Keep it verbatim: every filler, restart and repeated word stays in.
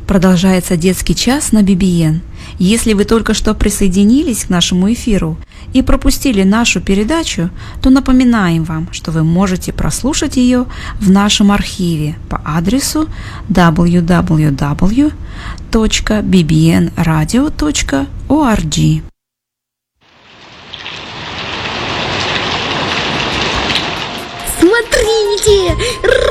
Продолжается детский час на би би эн. Если вы только что присоединились к нашему эфиру и пропустили нашу передачу, то напоминаем вам, что вы можете прослушать ее в нашем архиве по адресу дабл ю дабл ю дабл ю точка би би эн радио точка орг. Смотрите!